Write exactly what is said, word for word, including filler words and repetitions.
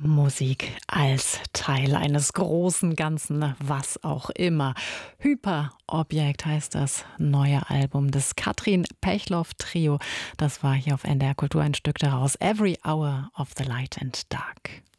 Musik als Teil eines großen Ganzen, was auch immer. Hyperobjekt heißt das neue Album des Katrin Pechloff Trio. Das war hier auf N D R Kultur ein Stück daraus. Every Hour of the Light and Dark.